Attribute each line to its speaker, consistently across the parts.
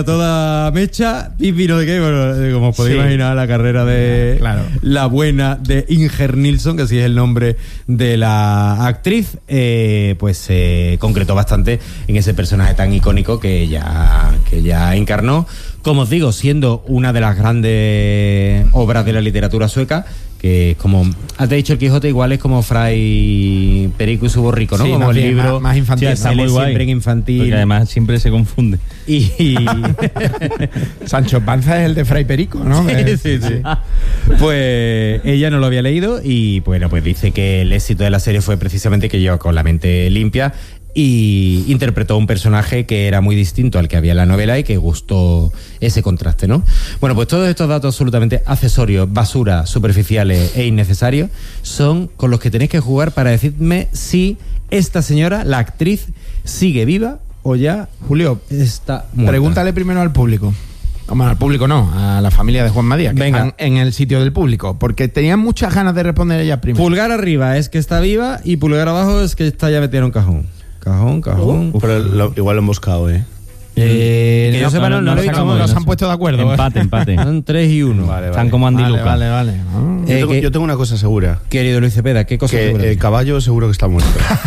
Speaker 1: toda mecha, Pipi no sé qué, bueno, como os podéis imaginar, la carrera de la buena de Inger Nilsson, que así es el nombre de la actriz, pues se concretó bastante en ese personaje tan icónico que ella encarnó, como os digo, siendo una de las grandes obras de la literatura sueca, que es como, antes he dicho el Quijote, igual es como Fray Perico y su borrico, ¿no?
Speaker 2: Sí,
Speaker 1: como el libro
Speaker 2: más infantil.
Speaker 3: Sí, está muy guay,
Speaker 1: siempre en infantil.
Speaker 3: Porque además siempre se confunde.
Speaker 1: Y
Speaker 2: Sancho Panza es el de Fray Perico, ¿no?
Speaker 1: sí. Pues ella no lo había leído y bueno, pues dice que el éxito de la serie fue precisamente que yo con la mente limpia y interpretó un personaje que era muy distinto al que había en la novela y que gustó ese contraste, ¿no? Bueno, pues todos estos datos absolutamente accesorios, basura, superficiales e innecesarios son con los que tenéis que jugar para decirme si esta señora, la actriz, sigue viva o ya, Julio, está muerta.
Speaker 2: Pregúntale primero al público. Vamos, al público no, a la familia de Juan Madía, que están en el sitio del público, porque tenían muchas ganas de responder ella primero.
Speaker 1: Pulgar arriba es que está viva y pulgar abajo es que está ya metida en un cajón. Cajón.
Speaker 4: Pero igual lo hemos buscado,
Speaker 1: Que yo sepa, no lo he visto.
Speaker 2: Nos han puesto de acuerdo.
Speaker 3: Empate.
Speaker 1: Son 3 y 1.
Speaker 4: Vale.
Speaker 3: Están como Andy Lucas.
Speaker 2: Vale.
Speaker 4: Yo tengo una cosa segura.
Speaker 1: Querido Luis Cepeda, ¿qué cosa segura?
Speaker 4: Que el caballo seguro que está muerto.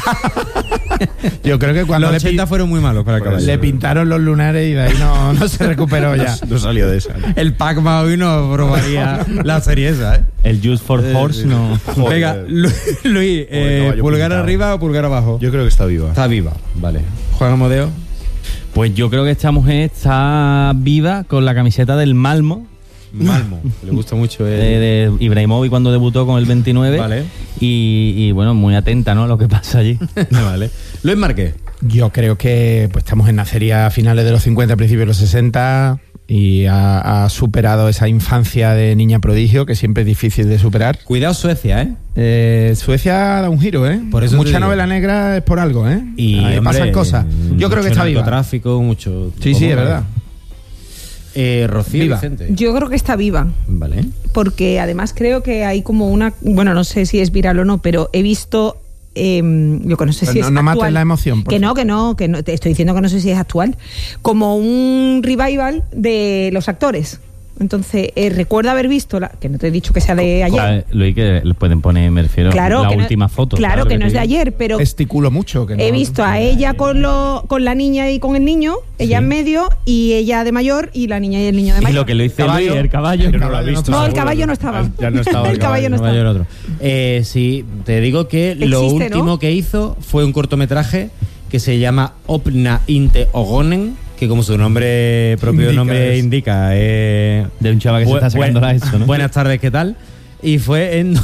Speaker 2: Yo creo que cuando
Speaker 1: los 80 fueron muy malos para el caballo.
Speaker 2: Le pintaron los lunares y de ahí no se recuperó ya.
Speaker 4: No salió de esa.
Speaker 1: El Pac-Man hoy no probaría la serie esa, ¿eh?
Speaker 3: El Just for Horse no.
Speaker 1: Venga, Luis, ¿pulgar
Speaker 4: pintado.
Speaker 1: arriba o pulgar abajo?
Speaker 4: Yo creo que está viva.
Speaker 1: Está viva, vale. Juan Amodeo.
Speaker 3: Pues yo creo que esta mujer está viva con la camiseta del Malmo.
Speaker 1: Le gusta mucho
Speaker 3: de Ibrahimovic cuando debutó con el 29.
Speaker 1: Vale.
Speaker 3: Y bueno, muy atenta, ¿no? A lo que pasa allí.
Speaker 1: Vale. Luis Márquez.
Speaker 2: Yo creo que pues estamos en nacería a finales de los 50, principios de los 60 y ha superado esa infancia de niña prodigio que siempre es difícil de superar.
Speaker 1: Cuidado Suecia, ¿eh?
Speaker 2: Suecia da un giro, ¿eh?
Speaker 1: Por eso
Speaker 2: mucha novela negra es por algo, ¿eh?
Speaker 1: Y
Speaker 2: ahí pasan cosas. Yo creo que está viva.
Speaker 1: Narcotráfico, mucho.
Speaker 2: Sí, es verdad.
Speaker 1: Rocío
Speaker 2: Viva.
Speaker 1: Vicente.
Speaker 5: Yo creo que está viva.
Speaker 1: Vale.
Speaker 5: Porque además creo que hay como una... Bueno, no sé si es viral o no, pero he visto... yo que no sé si es
Speaker 2: no
Speaker 5: actual.
Speaker 2: mates la emoción.
Speaker 5: Que no, te estoy diciendo que no sé si es actual. Como un revival de los actores. Entonces, recuerdo haber visto, que no te he dicho que sea de ayer.
Speaker 3: Luis, que le pueden poner, me refiero,
Speaker 5: claro,
Speaker 3: la
Speaker 5: que
Speaker 3: última
Speaker 5: no,
Speaker 3: foto.
Speaker 5: Claro, que no es de ayer, pero
Speaker 2: Esticulo mucho. Que
Speaker 5: he
Speaker 2: no,
Speaker 5: visto a ella con la niña y con el niño, ella en medio, y ella de mayor, y la niña y el niño de mayor.
Speaker 3: Y lo que lo hice Luis, el caballo.
Speaker 4: Yo no lo he visto.
Speaker 5: No, el caballo no estaba.
Speaker 4: Ya no estaba
Speaker 5: el caballo no estaba.
Speaker 1: El otro. Sí, te digo que lo
Speaker 5: Existe,
Speaker 1: último
Speaker 5: ¿no?
Speaker 1: que hizo fue un cortometraje que se llama Opna Inte Ogonen, que como su propio nombre indica,
Speaker 3: de un chaval que se está sacando la ESO, ¿no?
Speaker 1: Buenas tardes, ¿qué tal? Y fue en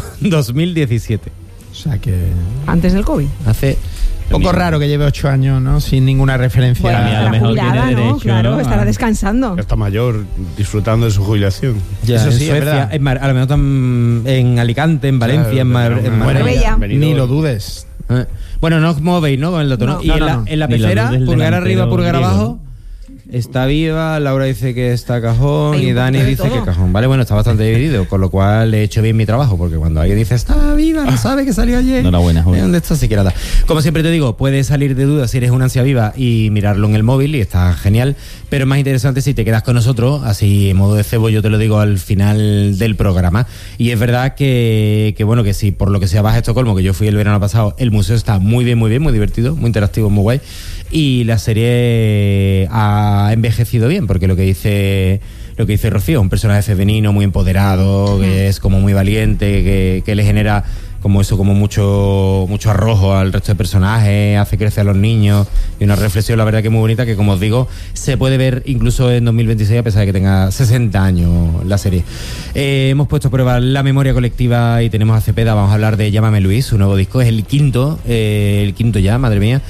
Speaker 1: 2017.
Speaker 2: O sea que...
Speaker 5: Antes del COVID.
Speaker 1: Hace...
Speaker 2: Poco raro que lleve 8 años, ¿no? Sin ninguna referencia.
Speaker 5: Bueno,
Speaker 3: a lo
Speaker 5: estará
Speaker 3: mejor
Speaker 5: jubilada,
Speaker 3: tiene
Speaker 5: ¿no?
Speaker 3: derecho,
Speaker 5: Claro,
Speaker 3: ¿no?
Speaker 5: estará descansando.
Speaker 4: Ya está mayor, disfrutando de su jubilación.
Speaker 1: Ya,
Speaker 2: Eso sí,
Speaker 1: en
Speaker 2: es verdad.
Speaker 1: Suecia, a lo mejor en Alicante, en Valencia,
Speaker 4: Claro,
Speaker 1: en
Speaker 5: Marbella.
Speaker 2: Ni lo dudes.
Speaker 1: Bueno, no os movéis, ¿no? Con el dato, ¿no?
Speaker 5: No.
Speaker 1: Y en la
Speaker 3: Ni lo
Speaker 1: pecera,
Speaker 3: dudes, el
Speaker 1: pulgar
Speaker 3: delantero
Speaker 1: arriba, pulgar
Speaker 3: griego,
Speaker 1: abajo. Está viva, Laura dice que está cajón
Speaker 5: Hay
Speaker 1: y
Speaker 5: un
Speaker 1: Dani
Speaker 5: poquito de
Speaker 1: dice
Speaker 5: todo.
Speaker 1: que cajón. Vale, bueno, está bastante dividido, con lo cual he hecho bien mi trabajo, porque cuando alguien dice está viva, no sabe que salió ayer.
Speaker 3: Enhorabuena, Julio.
Speaker 1: ¿Dónde está? Siquiera da. Como siempre te digo, puedes salir de duda si eres una ansia viva y mirarlo en el móvil y está genial, pero es más interesante si te quedas con nosotros, así en modo de cebo yo te lo digo al final del programa. Y es verdad que bueno, que si por lo que sea vas a Estocolmo, que yo fui el verano pasado, el museo está muy bien, muy divertido, muy interactivo, muy guay. Y la serie ha envejecido bien, porque lo que dice Rocío, un personaje femenino muy empoderado, que es como muy valiente, que le genera como eso, como mucho arrojo al resto de personajes, hace crecer a los niños, y una reflexión, la verdad, que muy bonita, que como os digo, se puede ver incluso en 2026, a pesar de que tenga 60 años la serie. Hemos puesto a prueba la memoria colectiva y tenemos a Cepeda. Vamos a hablar de Llámame Luis, su nuevo disco, es el quinto ya, madre mía.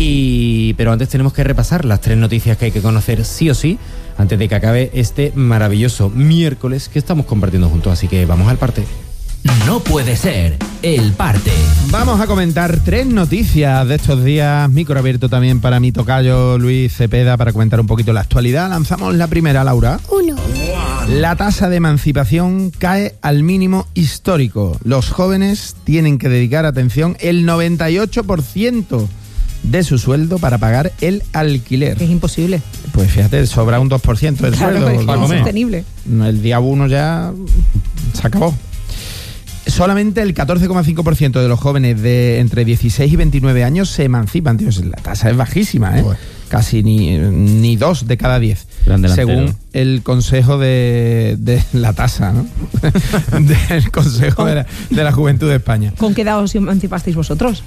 Speaker 1: Pero antes tenemos que repasar las 3 noticias que hay que conocer sí o sí, antes de que acabe este maravilloso miércoles que estamos compartiendo juntos. Así que vamos al parte.
Speaker 6: No puede ser, el parte.
Speaker 2: Vamos a comentar 3 noticias de estos días, micro abierto también para mi tocayo Luis Cepeda para comentar un poquito la actualidad. Lanzamos la primera, Laura.
Speaker 7: 1.
Speaker 2: La tasa de emancipación cae al mínimo histórico. Los jóvenes tienen que dedicar atención el 98% de su sueldo para pagar el alquiler.
Speaker 5: Es imposible.
Speaker 2: Pues fíjate, sobra un 2% del
Speaker 5: Claro,
Speaker 2: sueldo.
Speaker 5: es que
Speaker 2: para
Speaker 5: es
Speaker 2: comer.
Speaker 5: insostenible.
Speaker 2: El día 1 ya se acabó. Solamente el 14,5% de los jóvenes de entre 16 y 29 años se emancipan. Tío, la tasa es bajísima, ¿eh?
Speaker 3: Pues.
Speaker 2: Casi ni 2 de cada 10.
Speaker 3: Gran delantero.
Speaker 2: Según el consejo de la tasa, ¿no? Del consejo de la Juventud de España.
Speaker 5: ¿Con qué edad os emancipasteis vosotros?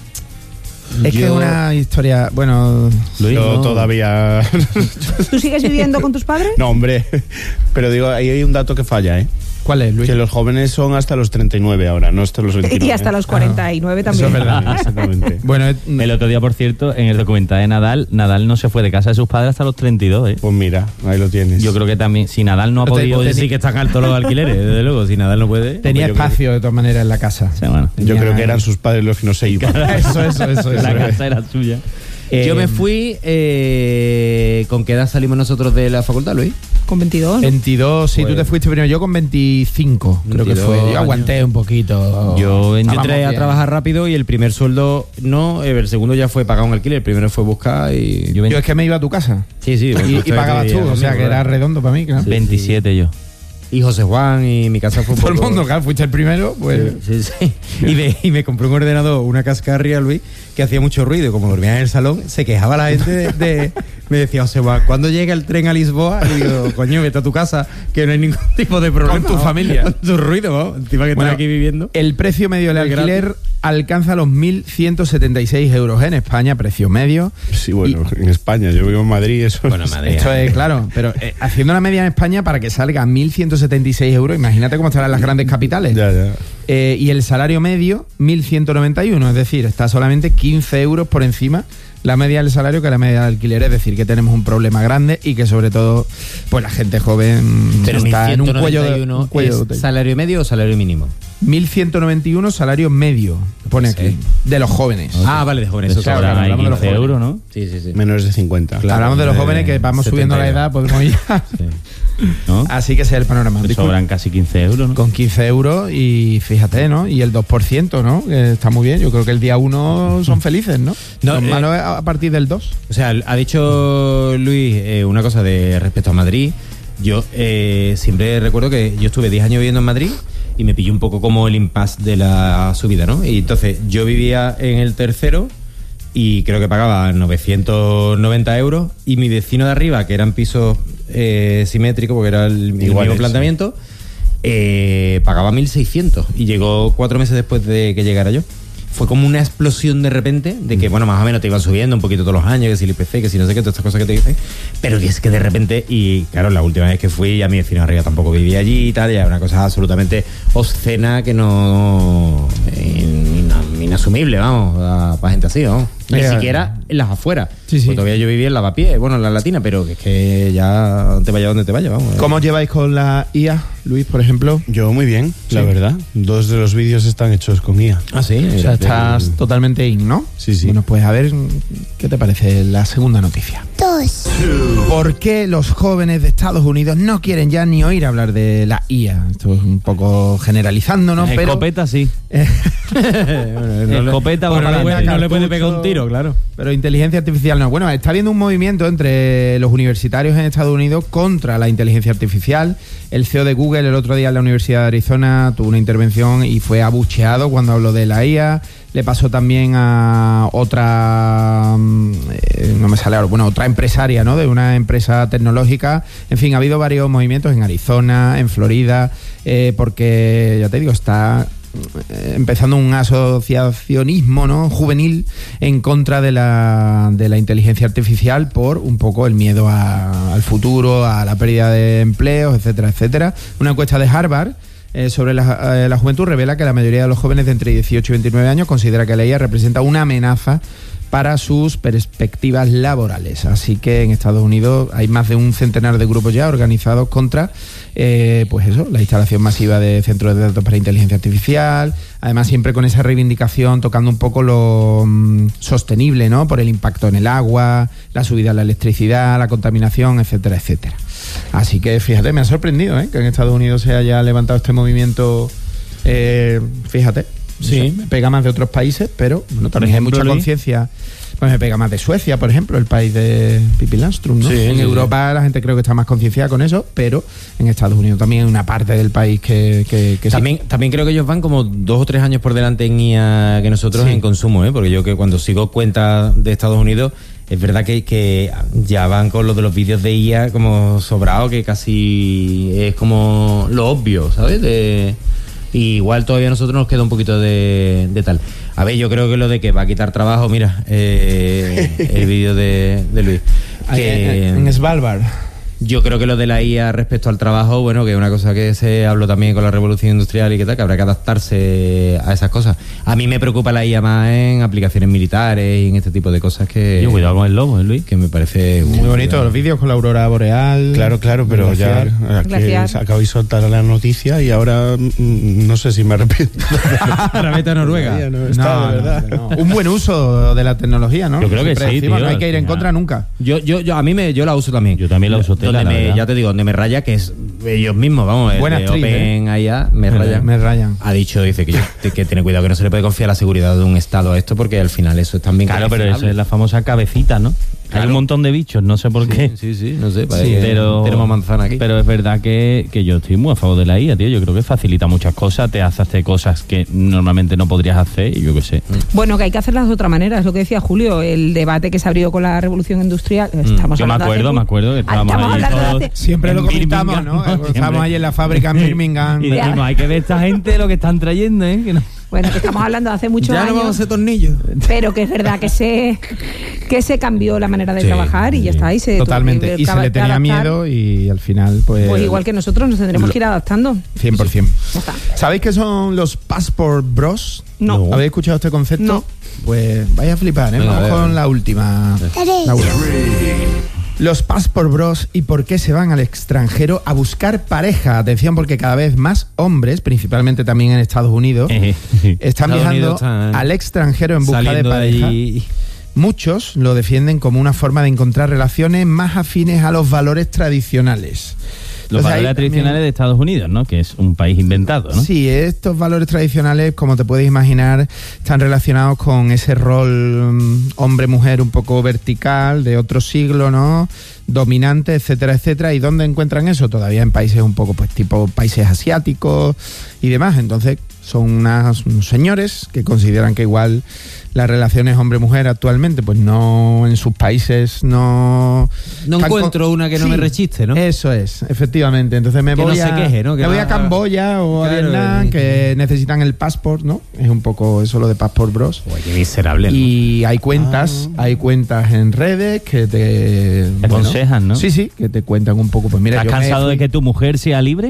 Speaker 2: Es que es una historia, bueno...
Speaker 3: Luis,
Speaker 4: Yo
Speaker 3: no.
Speaker 4: todavía...
Speaker 5: ¿Tú sigues viviendo con tus padres?
Speaker 4: No, hombre. Pero digo, ahí hay un dato que falla, ¿eh?
Speaker 2: ¿Cuál es, Luis?
Speaker 4: Que los jóvenes son hasta los 39 ahora, no hasta los 29.
Speaker 5: Y hasta los 49 también.
Speaker 2: Eso es verdad.
Speaker 4: Exactamente.
Speaker 2: Bueno,
Speaker 3: El otro día, por cierto, en el documental de Nadal no se fue de casa de sus padres hasta los 32, ¿eh?
Speaker 4: Pues mira, ahí lo tienes.
Speaker 3: Yo creo que también, si Nadal no ha
Speaker 2: Pero
Speaker 3: podido...
Speaker 1: Puede decir que están altos los alquileres, desde luego. Si Nadal no puede.
Speaker 2: tenía
Speaker 4: yo creo
Speaker 2: espacio de todas maneras en la casa.
Speaker 3: Sí, bueno.
Speaker 4: Yo creo que eran sus padres los que no se iban.
Speaker 2: Eso.
Speaker 3: La casa era suya.
Speaker 1: Yo me fui. ¿Con qué edad salimos nosotros de la facultad, Luis?
Speaker 5: Con 22, ¿no?
Speaker 2: 22, sí,
Speaker 1: Pues-
Speaker 2: tú te fuiste primero. Yo con 25, creo que
Speaker 1: 22
Speaker 2: fue. Yo
Speaker 1: años.
Speaker 2: aguanté un poquito.
Speaker 3: Yo
Speaker 1: Yo
Speaker 2: Vamos
Speaker 1: entré a
Speaker 2: bien.
Speaker 1: trabajar rápido y el primer sueldo no, el segundo ya fue pagar un alquiler, el primero fue buscar y...
Speaker 3: Yo
Speaker 2: Yo es que me iba a tu casa.
Speaker 1: Sí, sí.
Speaker 2: Y pagabas tú, o sea que era redondo para mí, claro.
Speaker 3: 27 yo.
Speaker 1: Y José Juan y mi casa fue un
Speaker 2: Todo el
Speaker 1: poco-
Speaker 2: mundo, claro, fuiste el primero, pues...
Speaker 1: Sí, sí. Y me compré un ordenador, una cascarria, Luis, que hacía mucho ruido. Y como dormía en el salón, se quejaba la gente me decía, José Juan, ¿cuándo llega el tren a Lisboa? Y digo, coño, vete a tu casa, que no hay ningún tipo de problema.
Speaker 2: Con tu
Speaker 1: vamos.
Speaker 2: familia.
Speaker 1: Con tu ruido, vamos. Encima que
Speaker 2: Bueno,
Speaker 1: estás aquí viviendo.
Speaker 2: El precio medio del
Speaker 1: Es
Speaker 2: alquiler
Speaker 1: gratis.
Speaker 2: alcanza los 1.176 euros en España, precio medio.
Speaker 4: Sí, bueno, en España. Yo vivo en Madrid, eso.
Speaker 1: Bueno, Madrid.
Speaker 2: Esto es claro, pero haciendo la media en España para que salga 1.176 euros, imagínate cómo estarán las grandes capitales.
Speaker 4: Ya.
Speaker 2: Y el salario medio, 1.191, es decir, está solamente 15 euros por encima la media del salario que la media del alquiler. Es decir, que tenemos un problema grande y que sobre todo pues la gente joven
Speaker 1: Pero
Speaker 2: está en un cuello de
Speaker 1: 1191
Speaker 2: botella.
Speaker 1: ¿es salario medio o salario mínimo?
Speaker 2: 1.191 salario medio, pone
Speaker 1: Sí.
Speaker 2: aquí, de los jóvenes.
Speaker 1: Ah, vale, de jóvenes.
Speaker 3: Eso
Speaker 1: Eso
Speaker 3: sobran
Speaker 2: claro,
Speaker 3: ahí
Speaker 2: hablamos de los
Speaker 3: 15
Speaker 2: jóvenes.
Speaker 3: euros, ¿no?
Speaker 1: Sí, sí, sí.
Speaker 4: Menores de 50.
Speaker 1: Claro.
Speaker 2: Hablamos de los
Speaker 1: de
Speaker 2: jóvenes que vamos
Speaker 1: 70
Speaker 2: subiendo la edad, podemos ir.
Speaker 3: ¿No?
Speaker 2: Así que ese es el panorama.
Speaker 3: Te sobran casi 15 euros, ¿no?
Speaker 2: Con 15 euros y fíjate, ¿no? Y el 2%, ¿no? Que está muy bien. Yo creo que el día 1 son felices, ¿no?
Speaker 1: No,
Speaker 2: Lo malo es a partir del 2.
Speaker 1: O sea, ha dicho Luis una cosa de respecto a Madrid. Yo siempre recuerdo que yo estuve 10 años viviendo en Madrid y me pilló un poco como el impasse de la subida, ¿no? Y entonces yo vivía en el tercero y creo que pagaba 990 euros y mi vecino de arriba, que eran pisos simétricos porque era el mismo
Speaker 4: Iguales,
Speaker 1: planteamiento, pagaba 1.600 y llegó 4 meses después de que llegara yo. Fue como una explosión de repente de que, bueno, más o menos te iban subiendo un poquito todos los años, que si el IPC, que si no sé qué, todas estas cosas que te dicen, pero que es que de repente, y claro, la última vez que fui, ya mi vecino arriba tampoco vivía allí y tal, ya era una cosa absolutamente obscena que no... inasumible, vamos, para gente así, vamos. Ni
Speaker 2: Mira,
Speaker 1: siquiera en las afueras.
Speaker 2: Sí, sí.
Speaker 1: Pues todavía yo vivía en Lavapiés, bueno, en la Latina, pero que es que ya te vaya donde te vaya, vamos.
Speaker 2: ¿Cómo os lleváis con la IA, Luis, por ejemplo?
Speaker 4: Yo muy bien,
Speaker 2: Sí.
Speaker 4: la verdad. 2 de los vídeos están hechos con IA.
Speaker 1: Ah, sí.
Speaker 2: O sea, estás totalmente in, ¿no?
Speaker 4: Sí, sí.
Speaker 2: Bueno, pues a ver, ¿qué te parece la segunda noticia? ¿Por qué los jóvenes de Estados Unidos no quieren ya ni oír hablar de la IA? Esto es un poco generalizando, ¿no? Pero
Speaker 3: Escopeta sí. Escopeta
Speaker 1: Bueno,
Speaker 3: para adelante.
Speaker 1: no le puede pegar un tiro, claro.
Speaker 2: Pero inteligencia artificial no. Bueno, está habiendo un movimiento entre los universitarios en Estados Unidos contra la inteligencia artificial. El CEO de Google el otro día en la Universidad de Arizona tuvo una intervención y fue abucheado cuando habló de la IA. Le pasó también a otra, no me sale ahora, bueno, otra empresaria, ¿no? De una empresa tecnológica. En fin, ha habido varios movimientos en Arizona, en Florida, porque, ya te digo, está empezando un asociacionismo, ¿no?, juvenil en contra de la inteligencia artificial por un poco el miedo al futuro, a la pérdida de empleos, etcétera, etcétera. Una encuesta de Harvard sobre la juventud revela que la mayoría de los jóvenes de entre 18 y 29 años considera que la IA representa una amenaza para sus perspectivas laborales. Así que en Estados Unidos hay más de un centenar de grupos ya organizados contra pues eso, la instalación masiva de centros de datos para inteligencia artificial, además siempre con esa reivindicación tocando un poco lo sostenible, ¿no?, por el impacto en el agua, la subida de la electricidad, la contaminación, etcétera, etcétera. Así que fíjate, me ha sorprendido que en Estados Unidos se haya levantado este movimiento, fíjate.
Speaker 1: Sí.
Speaker 2: Me pega más de otros países, pero bueno, también hay
Speaker 3: ejemplo,
Speaker 2: mucha
Speaker 3: Luis.
Speaker 2: conciencia. Pues me pega más de Suecia, por ejemplo, el país de Pippi Landström, ¿no?
Speaker 1: Sí,
Speaker 2: en
Speaker 1: sí,
Speaker 2: Europa la gente creo que está más concienciada con eso, pero en Estados Unidos también hay una parte del país que sí.
Speaker 1: También creo que ellos van como 2 o 3 años por delante en IA que nosotros
Speaker 2: Sí.
Speaker 1: en consumo, porque yo que cuando sigo cuentas de Estados Unidos, es verdad que ya van con lo de los vídeos de IA como sobrado, que casi es como lo obvio, ¿sabes? Y igual todavía a nosotros nos queda un poquito de tal. A ver, yo creo que lo de que va a quitar trabajo, mira, el vídeo de Luis. Que,
Speaker 2: En Svalbard.
Speaker 1: yo creo que lo de la IA respecto al trabajo, bueno, que es una cosa que se habló también con la revolución industrial y que tal, que habrá que adaptarse a esas cosas. A mí me preocupa la IA más en aplicaciones militares y en este tipo de cosas que...
Speaker 3: Yo, cuidado con el lobo, Luis.
Speaker 1: Que me parece...
Speaker 2: Muy bonito los vídeos con la aurora boreal.
Speaker 4: Claro, pero ya
Speaker 5: Glaciar.
Speaker 4: que acabáis de soltar la noticia y ahora no sé si me arrepiento.
Speaker 1: Ahora vete a Noruega.
Speaker 4: No está, de verdad.
Speaker 2: No. Un buen uso de la tecnología, ¿no?
Speaker 3: Yo creo que
Speaker 2: Siempre
Speaker 3: sí,
Speaker 2: decimos,
Speaker 3: tío,
Speaker 2: no hay que ir en
Speaker 3: al
Speaker 2: contra
Speaker 3: final.
Speaker 2: nunca.
Speaker 1: Yo la uso también.
Speaker 3: Yo también la uso tela, la verdad.
Speaker 1: Ya te digo, donde me raya, que es ellos mismos, vamos, el
Speaker 2: Buena
Speaker 1: de
Speaker 2: actriz,
Speaker 1: OpenAI, me rayan.
Speaker 2: Me rayan.
Speaker 1: Ha dicho, dice que tiene cuidado, que no se le puede confiar la seguridad de un estado a esto, porque al final eso es también...
Speaker 3: Claro, pero eso
Speaker 1: cuestionable.
Speaker 3: es la famosa cabecita, ¿no? Hay
Speaker 1: Claro.
Speaker 3: un montón de bichos, no sé por qué.
Speaker 1: Sí, no sé,
Speaker 3: Sí,
Speaker 1: parece que
Speaker 3: pero
Speaker 1: tenemos manzana aquí.
Speaker 3: Pero es verdad que yo estoy muy a favor de la IA, tío. Yo creo que facilita muchas cosas, te hace hacer cosas que normalmente no podrías hacer y yo qué sé.
Speaker 5: Bueno, que hay que hacerlas de otra manera, es lo que decía Julio, el debate que se abrió con la revolución industrial. Estamos
Speaker 3: Yo me
Speaker 5: hablando
Speaker 3: acuerdo que estábamos
Speaker 5: estamos
Speaker 3: ahí
Speaker 5: hablando de
Speaker 3: todos
Speaker 5: hace-
Speaker 2: Siempre
Speaker 3: en
Speaker 2: lo comentamos,
Speaker 3: Birmingham,
Speaker 2: ¿no?
Speaker 3: Siempre.
Speaker 2: Estábamos ahí en la fábrica en Birmingham.
Speaker 3: Y dijimos, hay que ver esta gente lo que están trayendo, ¿eh? Que no-
Speaker 5: Bueno, que estamos hablando de hace muchos
Speaker 1: ya no
Speaker 5: años,
Speaker 1: vamos a hacer tornillos.
Speaker 5: pero que es verdad que se cambió la manera de
Speaker 1: Sí,
Speaker 5: trabajar y ya está. Y se
Speaker 2: Totalmente.
Speaker 5: tuvo que
Speaker 2: Y se le tenía
Speaker 5: adaptar.
Speaker 2: miedo y al final, pues...
Speaker 5: Pues igual que nosotros nos tendremos que ir adaptando.
Speaker 2: 100%.
Speaker 5: Ya está.
Speaker 2: ¿Sabéis qué son los Passport Bros?
Speaker 5: No.
Speaker 2: ¿Habéis escuchado este concepto?
Speaker 5: No.
Speaker 2: Pues vaya a flipar, ¿eh?
Speaker 1: Venga,
Speaker 2: Vamos
Speaker 1: a ver.
Speaker 2: con la última. Laura. Los Passport Bros y por qué se van al extranjero a buscar pareja. Atención, porque cada vez más hombres, principalmente también en Estados Unidos, están
Speaker 1: Estados
Speaker 2: viajando
Speaker 1: Unidos están
Speaker 2: al extranjero en busca de
Speaker 1: saliendo de
Speaker 2: pareja.
Speaker 1: allí.
Speaker 2: Muchos lo defienden como una forma de encontrar relaciones más afines a los valores tradicionales.
Speaker 3: Los
Speaker 2: Entonces, ahí
Speaker 3: valores
Speaker 2: también-
Speaker 3: tradicionales de Estados Unidos, ¿no? Que es un país inventado, ¿no?
Speaker 2: Sí, estos valores tradicionales, como te puedes imaginar, están relacionados con ese rol hombre-mujer un poco vertical de otro siglo, ¿no? Dominante, etcétera, etcétera. ¿Y dónde encuentran eso? Todavía en países un poco, pues, tipo países asiáticos y demás. Entonces, son unos señores que consideran que igual las relaciones hombre-mujer actualmente, pues no, en sus países no...
Speaker 1: No
Speaker 2: están
Speaker 1: encuentro una que no me rechiste, ¿no?
Speaker 2: Eso es, efectivamente. Entonces me
Speaker 1: Que
Speaker 2: voy
Speaker 1: no se
Speaker 2: a...
Speaker 1: queje, ¿no? Que
Speaker 2: me voy
Speaker 1: no
Speaker 2: a
Speaker 1: haga-
Speaker 2: Camboya o a
Speaker 1: Claro,
Speaker 2: Vietnam, que necesitan el passport, ¿no? Es un poco eso lo de Passport Bros.
Speaker 1: Uy, qué miserable, ¿no?
Speaker 2: Y hay cuentas en redes que te...
Speaker 3: Te aconsejan, ¿no?
Speaker 2: Sí, que te cuentan un poco. Pues mira,
Speaker 3: ¿Estás
Speaker 2: yo me
Speaker 3: cansado de
Speaker 2: fui-
Speaker 3: que tu mujer sea libre?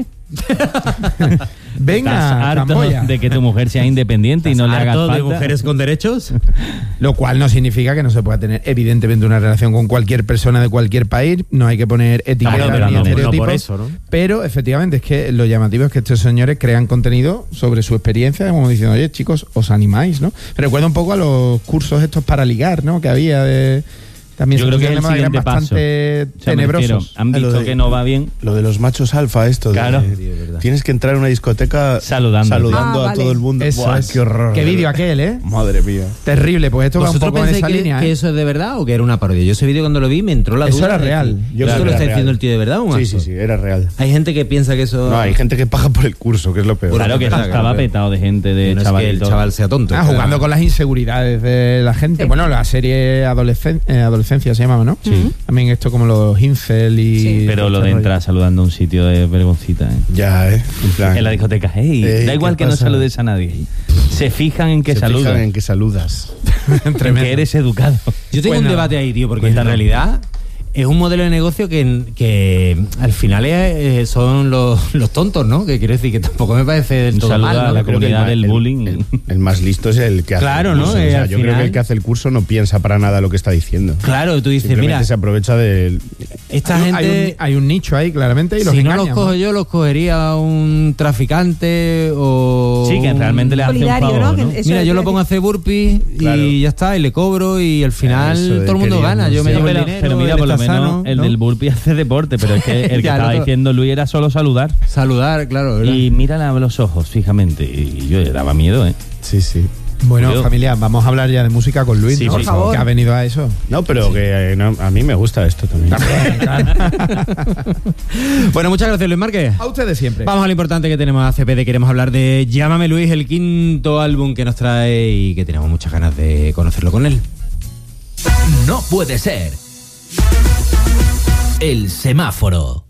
Speaker 2: Venga,
Speaker 3: ¿Estás harto
Speaker 2: Camboya.
Speaker 3: de que tu mujer sea independiente y no le hagas
Speaker 1: ¿Harto
Speaker 3: falta?
Speaker 1: de mujeres con derechos?
Speaker 2: Lo cual no significa que no se pueda tener, evidentemente, una relación con cualquier persona de cualquier país. No hay que poner etiquetas
Speaker 1: Claro, pero
Speaker 2: ni
Speaker 1: no
Speaker 2: estereotipos.
Speaker 1: por eso, ¿no?
Speaker 2: Pero efectivamente es que lo llamativo es que estos señores crean contenido sobre su experiencia, como diciendo, oye, chicos, os animáis, ¿no? Me recuerda un poco a los cursos estos para ligar, ¿no? Que había de... También
Speaker 3: Yo creo que es el
Speaker 2: eran
Speaker 3: siguiente paso.
Speaker 2: bastante
Speaker 3: O sea, me refiero,
Speaker 2: tenebrosos.
Speaker 3: han
Speaker 4: Lo
Speaker 3: visto
Speaker 4: de-
Speaker 3: que no va bien.
Speaker 4: Lo de los machos alfa, esto.
Speaker 3: Claro.
Speaker 4: Tienes que entrar a una discoteca
Speaker 3: Saludando.
Speaker 5: Ah,
Speaker 4: a
Speaker 5: vale.
Speaker 4: todo el mundo.
Speaker 2: Eso
Speaker 4: Buah,
Speaker 2: es.
Speaker 4: qué horror.
Speaker 2: Qué
Speaker 4: de
Speaker 2: vídeo
Speaker 4: verdad.
Speaker 2: aquel, ¿eh?
Speaker 4: Madre mía.
Speaker 2: Terrible, pues esto va un
Speaker 1: ¿Vosotros
Speaker 2: poco en
Speaker 1: pensáis
Speaker 2: esa
Speaker 1: que,
Speaker 2: línea.
Speaker 1: que
Speaker 2: ¿eh?
Speaker 1: eso es de verdad o que era una parodia? Yo ese vídeo cuando lo vi me entró la
Speaker 2: Eso
Speaker 1: duda.
Speaker 2: era
Speaker 1: de
Speaker 2: real.
Speaker 1: decir,
Speaker 4: Yo creo
Speaker 1: ¿esto
Speaker 4: que
Speaker 1: lo
Speaker 4: era
Speaker 1: está
Speaker 4: real.
Speaker 1: diciendo el tío de verdad o un
Speaker 4: Sí,
Speaker 1: actor?
Speaker 4: era real.
Speaker 1: Hay gente que piensa que eso...
Speaker 4: No, hay gente que paga por el curso, que es lo peor.
Speaker 1: Bueno,
Speaker 3: Claro que
Speaker 1: claro,
Speaker 3: estaba
Speaker 1: claro.
Speaker 3: petado de gente, de
Speaker 1: no es que el
Speaker 3: chavalitos.
Speaker 1: chaval sea tonto.
Speaker 2: Jugando con las inseguridades de la gente.
Speaker 5: Sí.
Speaker 2: Bueno, la serie Adolescencia se llamaba, ¿no?
Speaker 5: Sí.
Speaker 2: También esto como los incel y...
Speaker 5: Sí.
Speaker 3: Pero lo de entrar saludando a un sitio de vergoncita, ¿eh?
Speaker 4: Ya, En plan,
Speaker 3: En la discoteca, hey,
Speaker 4: Ey,
Speaker 3: da igual
Speaker 4: ¿qué
Speaker 3: que no
Speaker 4: pasa?
Speaker 3: saludes a nadie. Se fijan en que
Speaker 4: se
Speaker 3: saludas,
Speaker 4: fijan en que saludas.
Speaker 3: en
Speaker 2: Tremendo.
Speaker 3: que eres educado.
Speaker 1: Yo tengo
Speaker 2: Pues
Speaker 1: un
Speaker 2: nada.
Speaker 1: debate ahí, tío, porque
Speaker 3: Cuéntanos.
Speaker 1: en realidad es un modelo de negocio que al final son los tontos, ¿no? Que quiero decir que tampoco me parece del
Speaker 3: Un
Speaker 1: todo
Speaker 3: saludo
Speaker 1: mal,
Speaker 3: a
Speaker 1: ¿no?
Speaker 3: la
Speaker 1: Creo que
Speaker 3: comunidad del
Speaker 4: el-
Speaker 3: bullying.
Speaker 4: El más listo es el que hace
Speaker 1: Claro,
Speaker 4: el
Speaker 1: ¿no?
Speaker 4: curso. O sea,
Speaker 1: Al
Speaker 4: yo creo que
Speaker 1: final-
Speaker 4: el que hace el curso no piensa para nada lo que está diciendo.
Speaker 1: Claro, tú dices,
Speaker 4: Simplemente
Speaker 1: mira,
Speaker 4: se aprovecha del...
Speaker 1: esta
Speaker 2: Hay
Speaker 1: gente...
Speaker 2: hay un nicho ahí, claramente, y los
Speaker 1: Si no
Speaker 2: engañan,
Speaker 1: los cojo yo, los cogería un traficante o...
Speaker 3: Sí, que realmente le hace un
Speaker 5: Solidario,
Speaker 3: favor,
Speaker 5: ¿no?
Speaker 3: ¿no?
Speaker 5: Que eso
Speaker 1: Mira,
Speaker 5: es
Speaker 1: yo lo
Speaker 5: decir-
Speaker 1: pongo a hacer burpees
Speaker 4: Claro.
Speaker 1: y ya está, y le cobro y al final
Speaker 4: Eso de
Speaker 1: todo el mundo
Speaker 4: queríamos
Speaker 1: gana. Yo me
Speaker 4: ser.
Speaker 1: llevo el
Speaker 3: pero,
Speaker 1: dinero,
Speaker 3: pero mira,
Speaker 1: él
Speaker 3: por lo
Speaker 1: está
Speaker 3: menos
Speaker 1: sano,
Speaker 3: el
Speaker 1: ¿no?
Speaker 3: del burpee hace deporte, pero es que el que
Speaker 1: Ya, el
Speaker 3: estaba
Speaker 1: otro-
Speaker 3: diciendo Luis era solo saludar.
Speaker 1: Saludar, claro, ¿verdad?
Speaker 3: Y mírala a los ojos fijamente. Y yo le daba miedo, ¿eh?
Speaker 4: Sí.
Speaker 2: Bueno,
Speaker 3: Yo-
Speaker 2: familia, vamos a hablar ya de música con Luis,
Speaker 3: Sí,
Speaker 2: ¿no?
Speaker 3: por
Speaker 5: favor.
Speaker 2: Que ha venido a eso.
Speaker 4: No, pero que a mí me gusta esto también.
Speaker 1: Bueno, muchas gracias, Luis Márquez.
Speaker 2: A ustedes siempre.
Speaker 1: Vamos a lo importante que tenemos a CPD. Queremos hablar de Llámame Luis, el quinto álbum que nos trae y que tenemos muchas ganas de conocerlo con él.
Speaker 6: No puede ser. El semáforo.